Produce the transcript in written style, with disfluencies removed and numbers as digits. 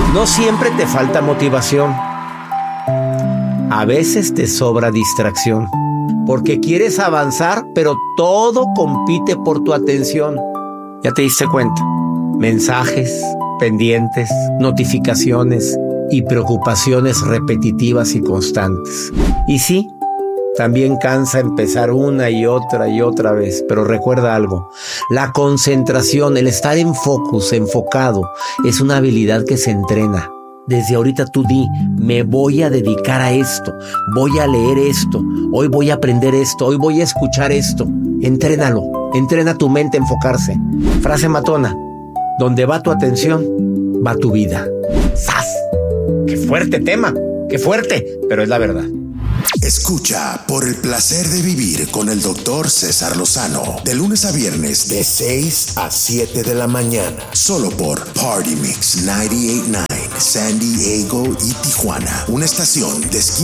No siempre te falta motivación. A veces te sobra distracción, porque quieres avanzar, pero todo compite por tu atención. ¿Ya te diste cuenta? Mensajes, pendientes, notificaciones y preocupaciones repetitivas y constantes. Y sí, también cansa empezar una y otra vez, pero recuerda algo: la concentración, el estar en focus, enfocado, es una habilidad que se entrena. Desde ahorita tú di: me voy a dedicar a esto, voy a leer esto, hoy voy a aprender esto, hoy voy a escuchar esto. Entrénalo, entrena tu mente a enfocarse. Frase matona: donde va tu atención, va tu vida. ¡Sas! ¡Qué fuerte tema! ¡Qué fuerte! Pero es la verdad. Escucha Por el Placer de Vivir con el Dr. César Lozano, de lunes a viernes de 6 a 7 de la mañana, solo por Party Mix 98.9, San Diego y Tijuana, una estación de